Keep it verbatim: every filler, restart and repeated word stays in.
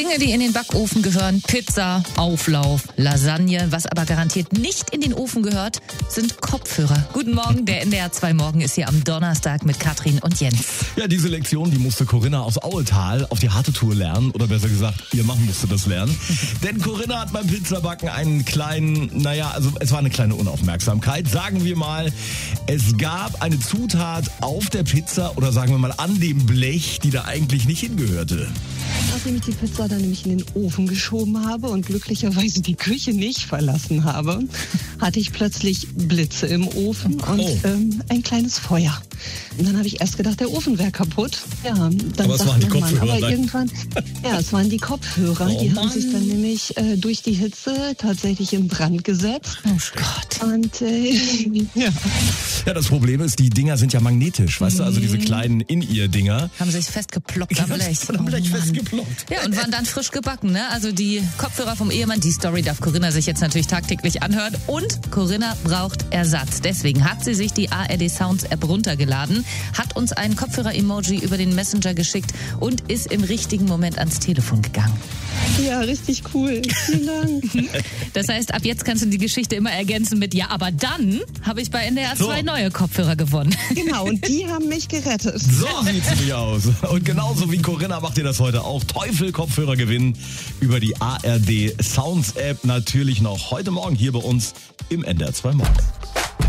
Dinge, die in den Backofen gehören: Pizza, Auflauf, Lasagne. Was aber garantiert nicht in den Ofen gehört, sind Kopfhörer. Guten Morgen, der N D R zwei Morgen ist hier am Donnerstag mit Katrin und Jens. Ja, diese Lektion, die musste Corinna aus Auetal auf die harte Tour lernen. Oder besser gesagt, ihr Mann musste das lernen. Denn Corinna hat beim Pizzabacken einen kleinen, naja, also es war eine kleine Unaufmerksamkeit. Sagen wir mal, es gab eine Zutat auf der Pizza oder sagen wir mal an dem Blech, die da eigentlich nicht hingehörte. Nachdem ich die Pizza dann nämlich in den Ofen geschoben habe und glücklicherweise die Küche nicht verlassen habe, hatte ich plötzlich Blitze im Ofen und oh. ähm, ein kleines Feuer. Und dann habe ich erst gedacht, der Ofen wäre kaputt. Ja, dann aber es waren die Kopfhörer. Mann, aber irgendwann, ja, es waren die Kopfhörer. Oh, die Mann. haben sich dann nämlich äh, durch die Hitze tatsächlich in Brand gesetzt. Oh Gott. Und äh, ja. Ja, das Problem ist, die Dinger sind ja magnetisch, weißt du, also diese kleinen In-Ear-Dinger. Haben sich festgeploppt am Blech. Am Blech Oh Mann. festgeploppt. Ja, und waren dann frisch gebacken, ne? Also die Kopfhörer vom Ehemann, die Story darf Corinna sich jetzt natürlich tagtäglich anhören. Und Corinna braucht Ersatz. Deswegen hat sie sich die A R D Sounds App runtergeladen, hat uns einen Kopfhörer-Emoji über den Messenger geschickt und ist im richtigen Moment ans Telefon gegangen. Ja, richtig cool. Vielen Dank. Das heißt, ab jetzt kannst du die Geschichte immer ergänzen mit: Ja, aber dann habe ich bei N D R zwei So. neue Kopfhörer gewonnen. Genau, und die haben mich gerettet. So sieht's nämlich aus. Und genauso wie Corinna macht ihr das heute auch. Teufel Kopfhörer gewinnen über die A R D Sounds App. Natürlich noch heute Morgen hier bei uns im N D R zwei Morgen.